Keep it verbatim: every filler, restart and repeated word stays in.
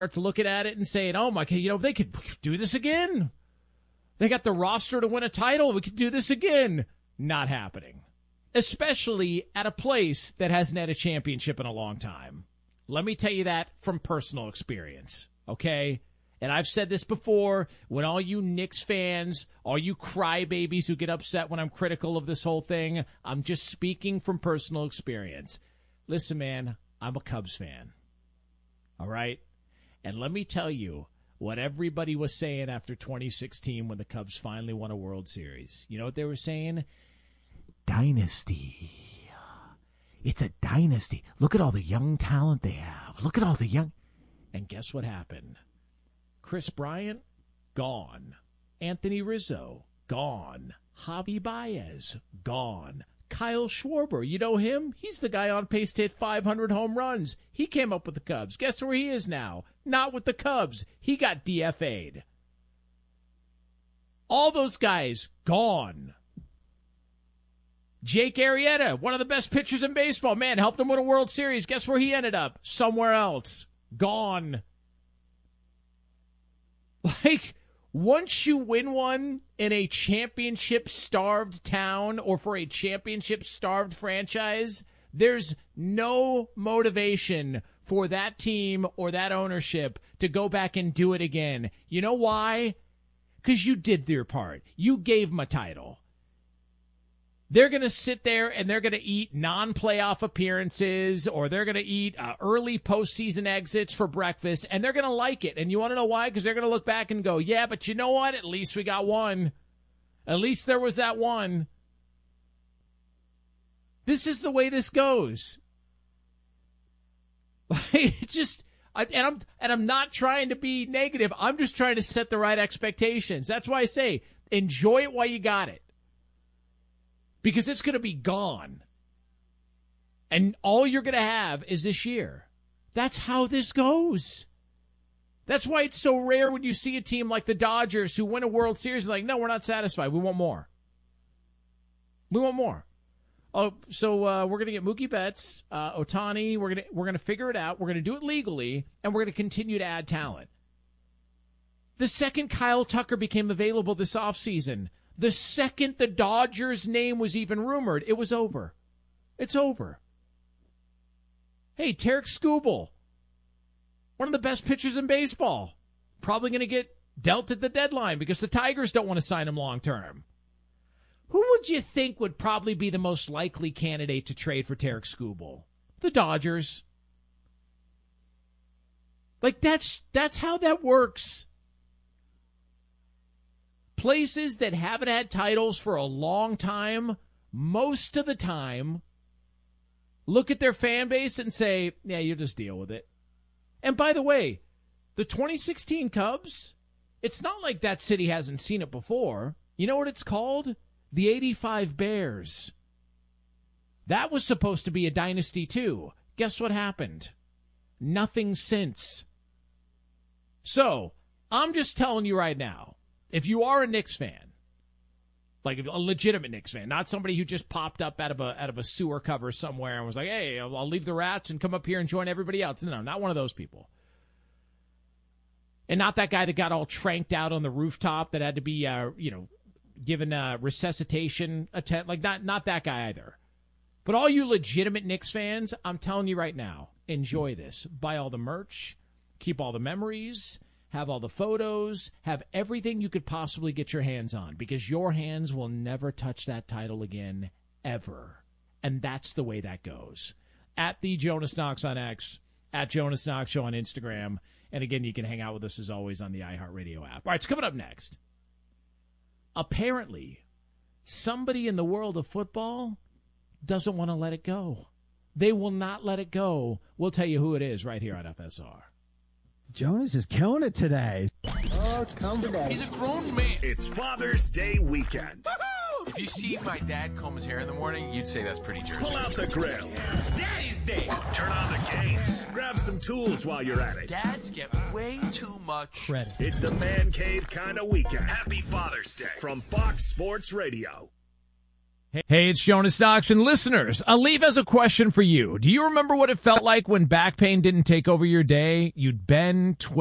starts looking at it and saying, oh, my God, you know, they could do this again. They got the roster to win a title. We could do this again. Not happening, especially at a place that hasn't had a championship in a long time. Let me tell you that from personal experience, okay? And I've said this before, when all you Knicks fans, all you crybabies who get upset when I'm critical of this whole thing, I'm just speaking from personal experience. Listen, man, I'm a Cubs fan, all right? And let me tell you what everybody was saying after twenty sixteen when the Cubs finally won a World Series. You know what they were saying? Dynasty. It's a dynasty. Look at all the young talent they have. Look at all the young... And guess what happened? Chris Bryant, gone. Anthony Rizzo, gone. Javi Baez, gone. Kyle Schwarber, you know him? He's the guy on pace to hit five hundred home runs. He came up with the Cubs. Guess where he is now? Not with the Cubs. He got D F A'd. All those guys, gone. Jake Arrieta, one of the best pitchers in baseball. Man, helped him win a World Series. Guess where he ended up? Somewhere else. Gone. Like, once you win one in a championship-starved town or for a championship-starved franchise, there's no motivation for that team or that ownership to go back and do it again. You know why? Because you did their part. You gave them a title. They're going to sit there and they're going to eat non-playoff appearances or they're going to eat uh, early postseason exits for breakfast, and they're going to like it. And you want to know why? Because they're going to look back and go, yeah, but you know what? At least we got one. At least there was that one. This is the way this goes. It just, I, and I'm and I'm not trying to be negative. I'm just trying to set the right expectations. That's why I say enjoy it while you got it. Because it's going to be gone. And all you're going to have is this year. That's how this goes. That's why it's so rare when you see a team like the Dodgers who win a World Series like, no, we're not satisfied. We want more. We want more. Oh, so uh, we're going to get Mookie Betts, uh, Ohtani. We're going to we're going to figure it out. We're going to do it legally, and we're going to continue to add talent. The second Kyle Tucker became available this offseason, the second the Dodgers' name was even rumored, it was over. It's over. Hey, Tarek Skubal, one of the best pitchers in baseball, probably going to get dealt at the deadline because the Tigers don't want to sign him long term. Who would you think would probably be the most likely candidate to trade for Tarek Skubal? The Dodgers. Like, that's that's how that works. Places that haven't had titles for a long time, most of the time, look at their fan base and say, yeah, you just deal with it. And by the way, the twenty sixteen Cubs, it's not like that city hasn't seen it before. You know what it's called? The eighty-five Bears. That was supposed to be a dynasty too. Guess what happened? Nothing since. So, I'm just telling you right now, if you are a Knicks fan, like a legitimate Knicks fan, not somebody who just popped up out of a out of a sewer cover somewhere and was like, hey, I'll, I'll leave the Rats and come up here and join everybody else. No, not one of those people. And not that guy that got all tranked out on the rooftop that had to be, uh, you know, given a resuscitation attempt. Like, not, not that guy either. But all you legitimate Knicks fans, I'm telling you right now, enjoy this. Buy all the merch, keep all the memories, have all the photos, have everything you could possibly get your hands on, because your hands will never touch that title again, ever. And that's the way that goes. At the Jonas Knox on X, at Jonas Knox Show on Instagram. And again, you can hang out with us as always on the iHeartRadio app. All right, it's coming up next. Apparently, somebody in the world of football doesn't want to let it go. They will not let it go. We'll tell you who it is right here on F S R. Jonas is killing it today. Oh, come to daddy. He's a grown man. It's Father's Day weekend. If you see my dad comb his hair in the morning, you'd say that's pretty Jersey. Pull out the grill. It's Daddy's Day. Turn on the games. Grab some tools while you're at it. Dads get way too much Credit. It's a man cave kind of weekend. Happy Father's Day from Fox Sports Radio. Hey, it's Jonas Knox, and listeners, Aleve has a question for you. Do you remember what it felt like when back pain didn't take over your day? You'd bend, twist,